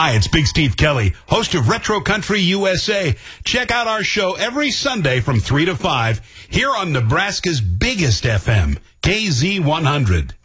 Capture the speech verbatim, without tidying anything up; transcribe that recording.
Hi, it's Big Steve Kelly, host of Retro Country U S A. Check out our show every Sunday from three to five here on Nebraska's biggest F M, K Z one hundred.